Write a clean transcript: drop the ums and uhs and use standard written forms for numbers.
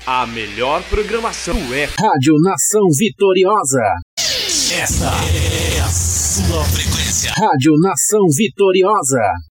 A melhor programação é Rádio Nação Vitoriosa. Esta é a sua frequência. Rádio Nação Vitoriosa.